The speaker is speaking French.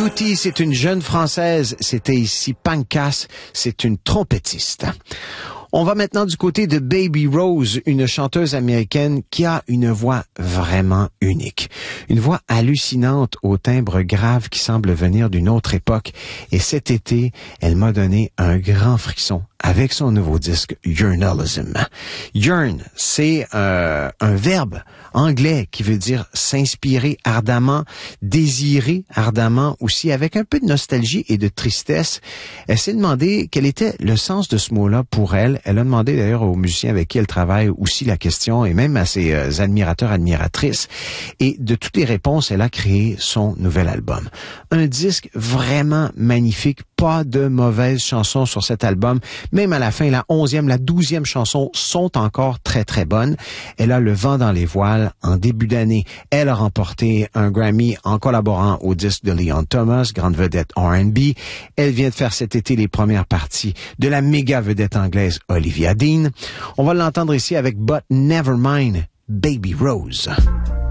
Beauty, c'est une jeune Française. C'était ici Pancas, c'est une trompettiste. On va maintenant du côté de Baby Rose, une chanteuse américaine qui a une voix vraiment unique. Une voix hallucinante au timbre grave qui semble venir d'une autre époque. Et cet été, elle m'a donné un grand frisson avec son nouveau disque Yearnalism. Yearn, c'est un verbe anglais qui veut dire s'inspirer ardemment, désirer ardemment, aussi avec un peu de nostalgie et de tristesse. Elle s'est demandé quel était le sens de ce mot-là pour elle. Elle a demandé d'ailleurs aux musiciens avec qui elle travaille aussi la question et même à ses admirateurs, admiratrices. Et de toutes les réponses, elle a créé son nouvel album. Un disque vraiment magnifique, pas de mauvaises chansons sur cet album. Même à la fin, la 11e, la 12e chanson sont encore très, très bonnes. Elle a le vent dans les voiles en début d'année. Elle a remporté un Grammy en collaborant au disque de Leon Thomas, grande vedette R&B. Elle vient de faire cet été les premières parties de la méga vedette anglaise Olivia Dean. On va l'entendre ici avec But Never Mind, Baby Rose.